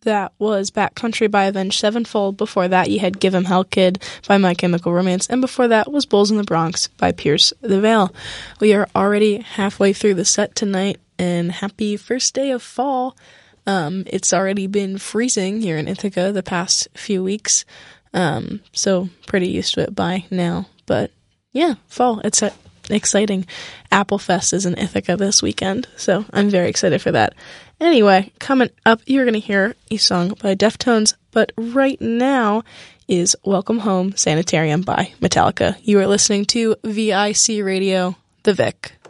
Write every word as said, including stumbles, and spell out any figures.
that was Backcountry by Avenged Sevenfold. Before that, you had Give 'Em Hell Kid by My Chemical Romance. And before that was Bulls in the Bronx by Pierce the Veil. We are already halfway through the set tonight, and happy first day of fall. Um, it's already been freezing here in Ithaca the past few weeks, um, so pretty used to it by now. But yeah, fall, it's uh, exciting. Applefest is in Ithaca this weekend, so I'm very excited for that. Anyway, coming up, you're going to hear a song by Deftones, but right now is Welcome Home Sanitarium by Metallica. You are listening to V I C Radio, The Vic.